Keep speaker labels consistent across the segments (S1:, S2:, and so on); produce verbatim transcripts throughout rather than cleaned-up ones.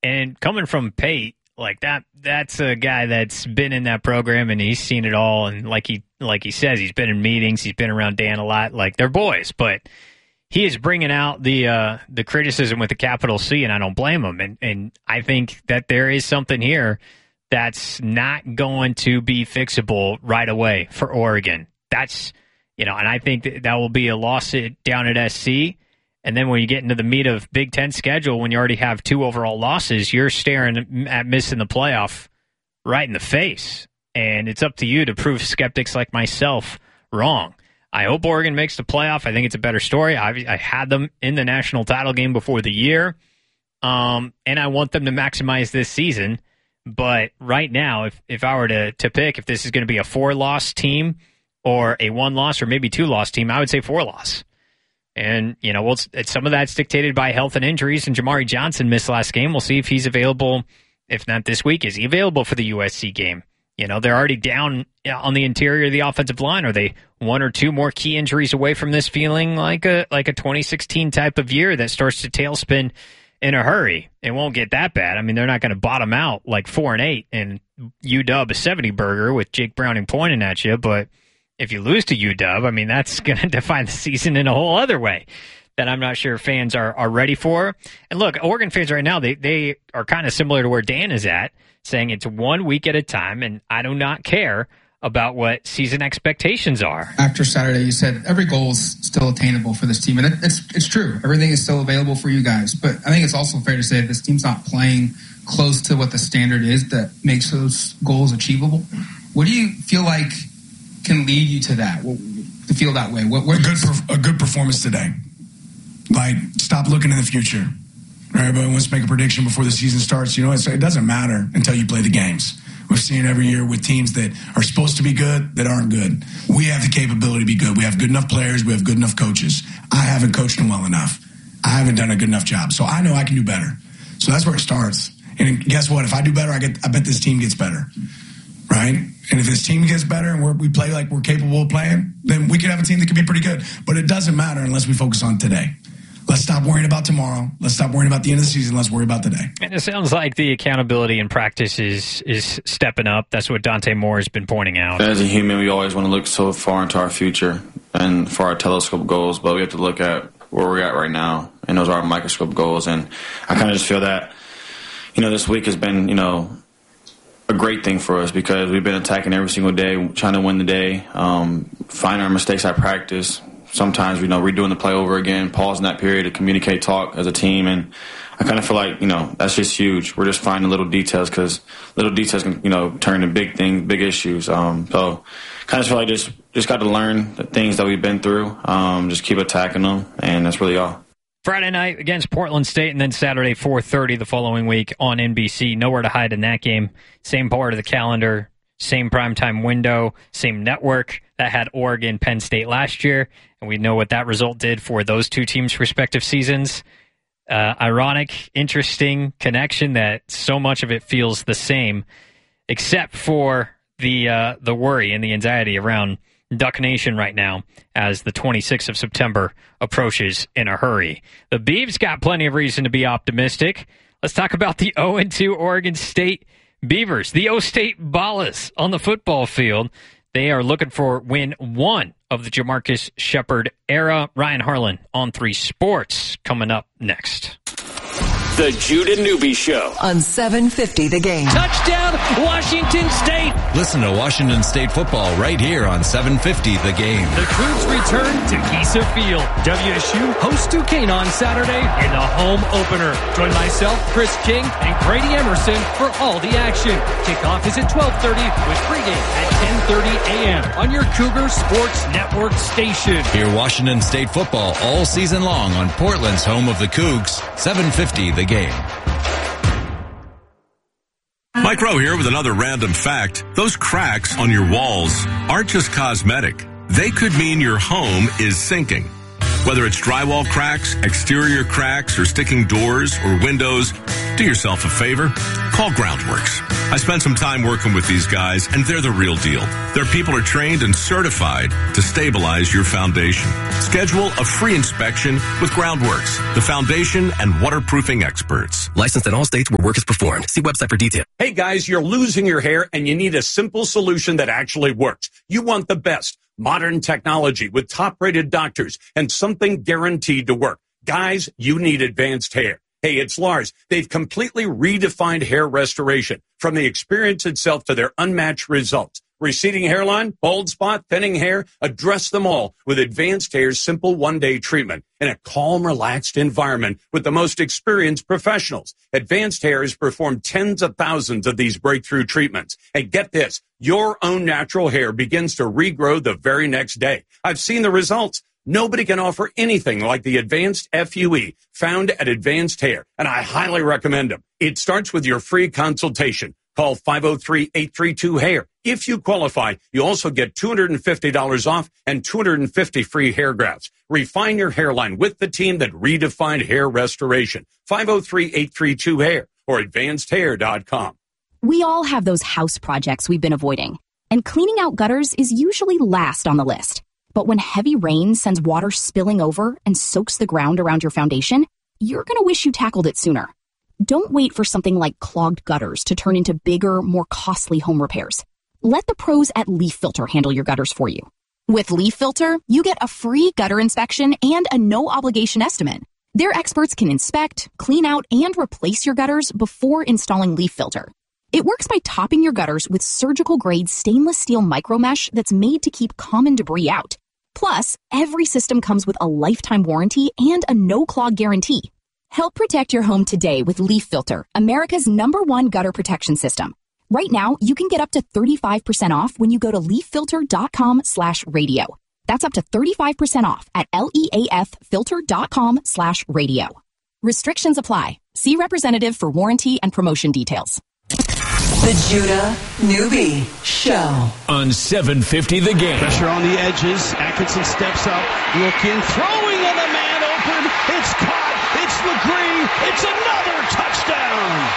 S1: And coming from Pate, like that, that's a guy that's been in that program and he's seen it all. And like he, like he says, he's been in meetings, he's been around Dan a lot. Like they're boys, but he is bringing out the uh, the criticism with a capital C, and I don't blame him. And and I think that there is something here that's not going to be fixable right away for Oregon. That's you know, and I think that, that will be a loss at, down at S C. And then when you get into the meat of Big Ten schedule, when you already have two overall losses, you're staring at missing the playoff right in the face. And it's up to you to prove skeptics like myself wrong. I hope Oregon makes the playoff. I think it's a better story. I, I had them in the national title game before the year, um, and I want them to maximize this season. But right now, if, if I were to, to pick if this is going to be a four-loss team or a one-loss or maybe two-loss team, I would say four-loss. And, you know, well, it's, it's, some of that's dictated by health and injuries, and Jamari Johnson missed last game. We'll see if he's available, if not this week. Is he available for the U S C game? You know, they're already down on the interior of the offensive line. Are they one or two more key injuries away from this feeling like a like a twenty sixteen type of year that starts to tailspin in a hurry? It won't get that bad. I mean, they're not going to bottom out like four and eight and U W a seventy burger with Jake Browning pointing at you, but if you lose to U W, I mean, that's going to define the season in a whole other way that I'm not sure fans are, are ready for. And look, Oregon fans right now, they, they are kind of similar to where Dan is at, saying it's one week at a time, and I do not care about what season expectations are.
S2: After Saturday, you said every goal is still attainable for this team, and it, it's it's true. Everything is still available for you guys. But I think it's also fair to say that this team's not playing close to what the standard is that makes those goals achievable. What do you feel like can lead you to that, to feel that way? What, what
S3: a, good, a good performance today. Like, stop looking in the future. Everybody wants to make a prediction before the season starts. You know, it's, it doesn't matter until you play the games. We've seen it every year with teams that are supposed to be good that aren't good. We have the capability to be good. We have good enough players. We have good enough coaches. I haven't coached them well enough. I haven't done a good enough job. So I know I can do better. So that's where it starts. And guess what? If I do better, I get. I bet this team gets better. Right? And if this team gets better and we're, we play like we're capable of playing, then we could have a team that could be pretty good. But it doesn't matter unless we focus on today. Let's stop worrying about tomorrow. Let's stop worrying about the end of the season. Let's worry about today.
S1: And it sounds like the accountability in practice is, is stepping up. That's what Dante Moore has been pointing out.
S4: As a human, we always want to look so far into our future and for our telescope goals, but we have to look at where we're at right now, and those are our microscope goals. And I kind of just feel that, you know, this week has been, you know, a great thing for us because we've been attacking every single day, trying to win the day, um, find our mistakes at practice. Sometimes, you know, redoing the play over again, pausing that period to communicate, talk as a team. And I kind of feel like, you know, that's just huge. We're just finding little details because little details can, you know, turn to big things, big issues. Um, so kind of feel like just, just got to learn the things that we've been through, um, just keep attacking them, and that's really all.
S1: Friday night against Portland State, and then Saturday four thirty the following week on N B C. Nowhere to hide in that game. Same part of the calendar, same primetime window, same network that had Oregon, Penn State last year, and we know what that result did for those two teams' respective seasons. Uh, ironic, interesting connection that so much of it feels the same, except for the uh, the worry and the anxiety around Duck Nation right now as the twenty-sixth of September approaches in a hurry. The Beavs got plenty of reason to be optimistic. Let's talk about the oh and two Oregon State Beavers, the O-State Ballas on the football field. They are looking for win one of the Jamarcus Shepard era. Ryan Harlan on three Sports coming up next.
S5: The Judah Newby Show
S6: on seven fifty The Game.
S7: Touchdown, Washington State.
S8: Listen to Washington State football right here on seven fifty The Game.
S7: The Cougs return to Kisa Field. W S U hosts Duquesne on Saturday in the home opener. Join myself, Chris King, and Grady Emerson for all the action. Kickoff is at twelve thirty with pregame at ten thirty a.m. on your Cougar Sports Network station.
S8: Hear Washington State football all season long on Portland's home of the Cougs, seven fifty The Game.
S9: Mike Rowe here with another random fact. Those cracks on your walls aren't just cosmetic. They could mean your home is sinking. Whether it's drywall cracks, exterior cracks, or sticking doors or windows, do yourself a favor. Call Groundworks. I spent some time working with these guys, and they're the real deal. Their people are trained and certified to stabilize your foundation. Schedule a free inspection with Groundworks, the foundation and waterproofing experts.
S10: Licensed in all states where work is performed. See website for details.
S11: Hey guys, you're losing your hair and you need a simple solution that actually works. You want the best modern technology with top-rated doctors and something guaranteed to work. Guys, you need Advanced Hair. Hey, it's Lars. They've completely redefined hair restoration, from the experience itself to their unmatched results. Receding hairline, bald spot, thinning hair, address them all with Advanced Hair's simple one-day treatment in a calm, relaxed environment with the most experienced professionals. Advanced Hair has performed tens of thousands of these breakthrough treatments. And get this, your own natural hair begins to regrow the very next day. I've seen the results. Nobody can offer anything like the Advanced F U E found at Advanced Hair, and I highly recommend them. It starts with your free consultation. Call five oh three, eight three two, hair. If you qualify, you also get two hundred fifty dollars off and two hundred fifty free hair grafts. Refine your hairline with the team that redefined hair restoration. five oh three, eight three two, hair or advanced hair dot com.
S12: We all have those house projects we've been avoiding, and cleaning out gutters is usually last on the list. But when heavy rain sends water spilling over and soaks the ground around your foundation, you're going to wish you tackled it sooner. Don't wait for something like clogged gutters to turn into bigger, more costly home repairs. Let the pros at Leaf Filter handle your gutters for you. With Leaf Filter, you get a free gutter inspection and a no-obligation estimate. Their experts can inspect, clean out, and replace your gutters before installing Leaf Filter. It works by topping your gutters with surgical-grade stainless steel micromesh that's made to keep common debris out. Plus, every system comes with a lifetime warranty and a no-clog guarantee. Help protect your home today with Leaf Filter, America's number one gutter protection system. Right now, you can get up to thirty-five percent off when you go to leaffilter.com slash radio. That's up to thirty-five percent off at leaffilter.com slash radio. Restrictions apply. See representative for warranty and promotion details.
S6: The Judah Newby Show.
S7: On seven fifty The Game.
S13: Pressure on the edges. Atkinson steps up, looking, throwing, and a man open. It's caught. It's LeGree. It's another touchdown.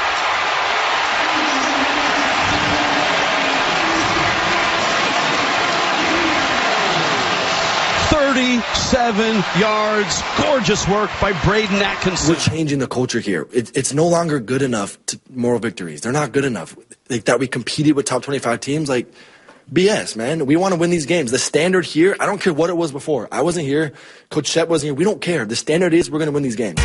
S13: thirty-seven yards. Gorgeous work by Braden Atkinson.
S14: We're changing the culture here. It, it's no longer good enough to moral victories. They're not good enough. Like that we competed with top twenty-five teams. Like B S, man. We want to win these games. The standard here, I don't care what it was before. I wasn't here. Coach Shep wasn't here. We don't care. The standard is we're going to win these games.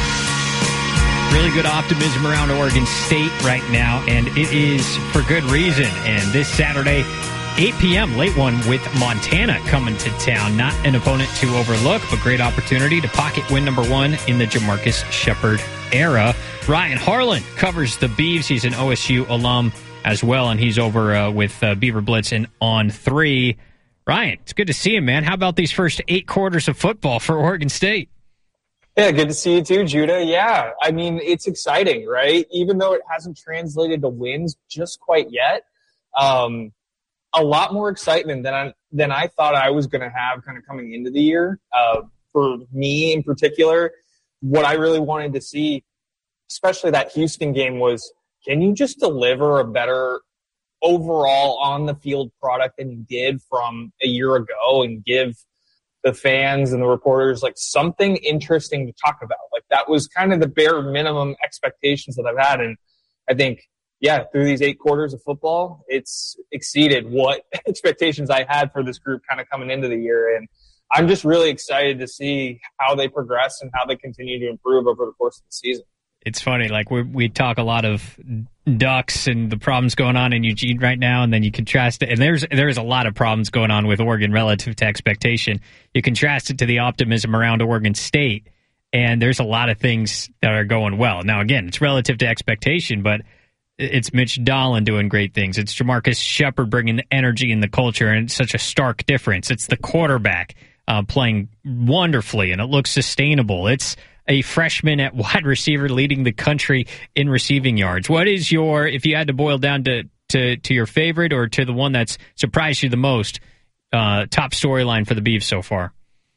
S1: Really good optimism around Oregon State right now, and it is for good reason. And this Saturday, eight p.m., late one with Montana coming to town. Not an opponent to overlook, but great opportunity to pocket win number one in the Jamarcus Shepard era. Ryan Harlan covers the Beavs. He's an O S U alum as well, and he's over uh, with uh, Beaver Blitz and On three. Ryan, it's good to see you, man. How about these first eight quarters of football for Oregon State?
S15: Yeah, good to see you too, Judah. Yeah, I mean, it's exciting, right? Even though it hasn't translated to wins just quite yet, um, a lot more excitement than I, than I thought I was going to have kind of coming into the year. Uh, for me in particular, what I really wanted to see, especially that Houston game, was can you just deliver a better overall on-the-field product than you did from a year ago and give the fans and the reporters like something interesting to talk about? Like that was kind of the bare minimum expectations that I've had. And I think, yeah, through these eight quarters of football, it's exceeded what expectations I had for this group kind of coming into the year. And I'm just really excited to see how they progress and how they continue to improve over the course of the season.
S1: It's funny, like we we talk a lot of Ducks and the problems going on in Eugene right now, and then you contrast it, and there's there's a lot of problems going on with Oregon relative to expectation. You contrast it to the optimism around Oregon State, and there's a lot of things that are going well. Now, again, it's relative to expectation, but it's Mitch Dolan doing great things. It's Jamarcus Shepard bringing the energy and the culture, and it's such a stark difference. It's the quarterback uh, playing wonderfully, and it looks sustainable. It's a freshman at wide receiver leading the country in receiving yards. What is your, if you had to boil down to, to, to your favorite or to the one that's surprised you the most, uh, top storyline for the Beavs so far?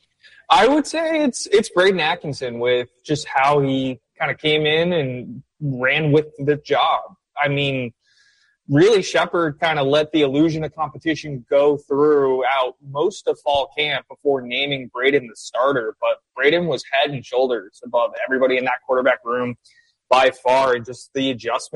S15: I would say it's it's Braden Atkinson with just how he kind of came in and ran with the job. I mean, really Shepard kind of let the illusion of competition go throughout most of fall camp before naming Braden the starter. But Braden was head and shoulders above everybody in that quarterback room by far, and just the adjustment